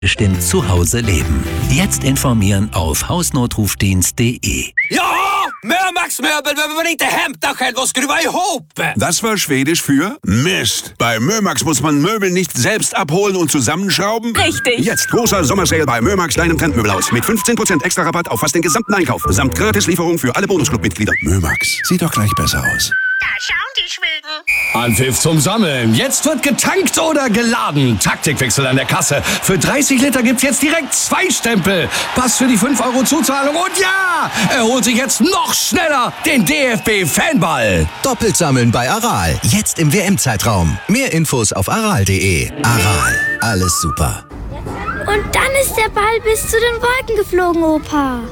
bestimmt zu Hause leben. Jetzt informieren auf hausnotrufdienst.de. Ja, Mörmax Möbel behöver man inte hämta själv och skruva ihop. Das war Schwedisch für Mist. Bei Mörmax muss man Möbel nicht selbst abholen und zusammenschrauben. Richtig. Jetzt großer Sommersale bei Mörmax kleinem Trendmöbelhaus mit 15% extra Rabatt auf fast den gesamten Einkauf. Samt Gratislieferung für alle Bonusclub-Mitglieder. Mörmax, sieht doch gleich besser aus. Da schauen die Schweden. Anpfiff zum Sammeln. Jetzt wird getankt oder geladen. Taktikwechsel an der Kasse. Für 30 Liter gibt's jetzt direkt 2 Stempel. Pass für die 5 € Zuzahlung. Und ja, er holt sich jetzt noch schneller den DFB-Fanball. Doppelt sammeln bei Aral. Jetzt im WM-Zeitraum. Mehr Infos auf aral.de. Aral. Alles super. Und dann ist der Ball bis zu den Wolken geflogen, Opa.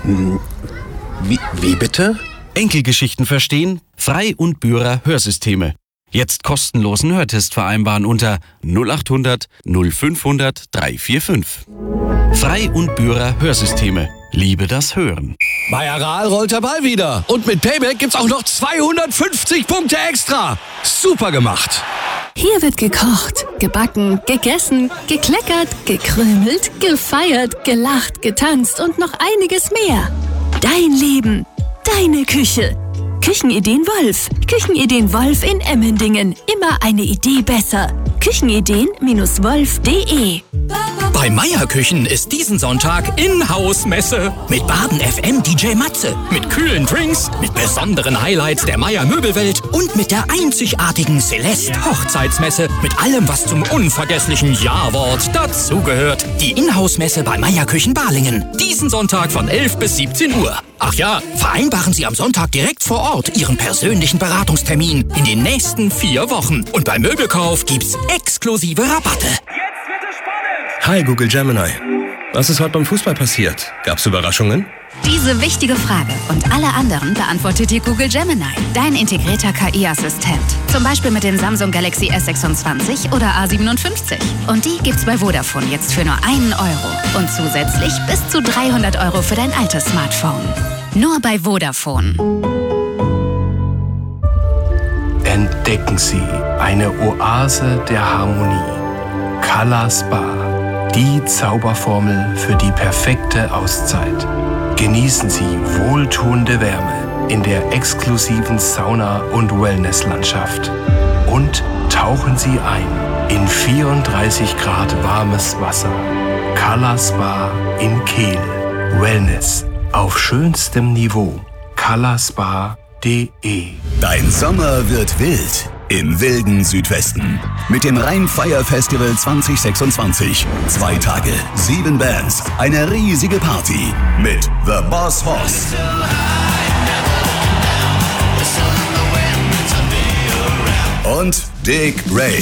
Wie bitte? Enkelgeschichten verstehen? Frei und Bührer Hörsysteme. Jetzt kostenlosen Hörtest vereinbaren unter 0800 0500 345. Frei und Bührer Hörsysteme. Liebe das Hören. Bei Aral rollt der Ball wieder. Und mit Payback gibt's auch noch 250 Punkte extra. Super gemacht. Hier wird gekocht, gebacken, gegessen, gekleckert, gekrümelt, gefeiert, gelacht, getanzt und noch einiges mehr. Dein Leben, deine Küche. Küchenideen Wolf. Küchenideen Wolf in Emmendingen. Immer eine Idee besser. Küchenideen-wolf.de. Bei Meier Küchen ist diesen Sonntag Inhouse-Messe. Mit Baden FM DJ Matze. Mit kühlen Drinks, mit besonderen Highlights der Meier Möbelwelt und mit der einzigartigen Celeste Hochzeitsmesse. Mit allem, was zum unvergesslichen Ja-Wort dazugehört. Die Inhouse-Messe bei Meier Küchen Balingen. Diesen Sonntag von 11 bis 17 Uhr. Ach ja, vereinbaren Sie am Sonntag direkt vor Ort Ihren persönlichen Beratungstermin in den nächsten 4 Wochen. Und beim Möbelkauf gibt's exklusive Rabatte. Hi Google Gemini. Was ist heute beim Fußball passiert? Gab's Überraschungen? Diese wichtige Frage und alle anderen beantwortet dir Google Gemini, dein integrierter KI-Assistent. Zum Beispiel mit den Samsung Galaxy S26 oder A57. Und die gibt's bei Vodafone jetzt für nur 1 €. Und zusätzlich bis zu 300 € für dein altes Smartphone. Nur bei Vodafone. Entdecken Sie eine Oase der Harmonie. Color Spa. Die Zauberformel für die perfekte Auszeit. Genießen Sie wohltuende Wärme in der exklusiven Sauna- und Wellnesslandschaft. Und tauchen Sie ein in 34 Grad warmes Wasser. Color Spa in Kehl. Wellness auf schönstem Niveau. colorspa.de. Dein Sommer wird wild. Im wilden Südwesten. Mit dem Rhein-Fire Festival 2026. 2 Tage, 7 Bands, eine riesige Party. Mit The Boss Hoss. Und Dick Rave.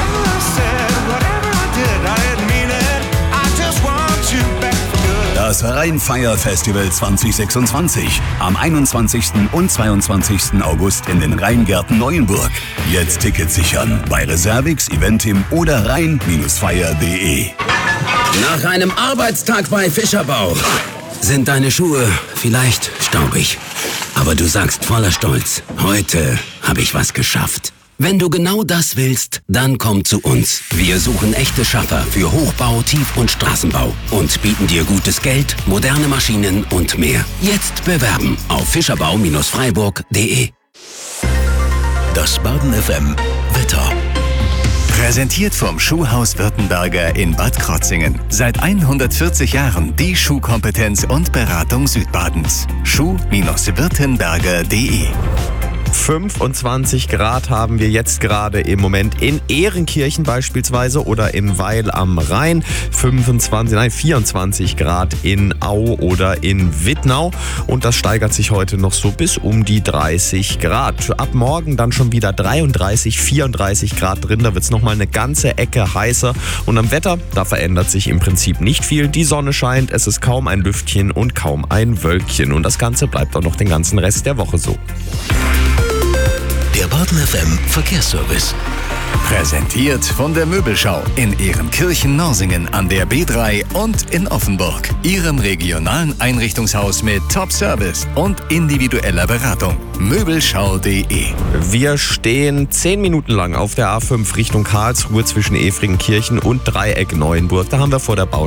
Das Rhein-Fire Festival 2026. Am 21. und 22. August in den Rheingärten Neuenburg. Jetzt Tickets sichern bei Reservix, Eventim oder rhein-fire.de. Nach einem Arbeitstag bei Fischerbau sind deine Schuhe vielleicht staubig. Aber du sagst voller Stolz, heute habe ich was geschafft. Wenn du genau das willst, dann komm zu uns. Wir suchen echte Schaffer für Hochbau, Tief- und Straßenbau und bieten dir gutes Geld, moderne Maschinen und mehr. Jetzt bewerben auf fischerbau-freiburg.de. Das Baden FM Wetter. Präsentiert vom Schuhhaus Württemberger in Bad Krotzingen. Seit 140 Jahren die Schuhkompetenz und Beratung Südbadens. Schuh-württemberger.de. 25 Grad haben wir jetzt gerade im Moment in Ehrenkirchen beispielsweise oder im Weil am Rhein. 24 Grad in Au oder in Wittnau. Und das steigert sich heute noch so bis um die 30 Grad. Ab morgen dann schon wieder 33, 34 Grad drin. Da wird es nochmal eine ganze Ecke heißer. Und am Wetter, da verändert sich im Prinzip nicht viel. Die Sonne scheint, es ist kaum ein Lüftchen und kaum ein Wölkchen. Und das Ganze bleibt auch noch den ganzen Rest der Woche so. Der Baden FM Verkehrsservice. Präsentiert von der Möbelschau in Ehrenkirchen, Norsingen an der B3 und in Offenburg. Ihrem regionalen Einrichtungshaus mit Top-Service und individueller Beratung. Möbelschau.de. Wir stehen 10 Minuten lang auf der A5 Richtung Karlsruhe zwischen Efringenkirchen und Dreieck Neuenburg. Da haben wir vor der Baustelle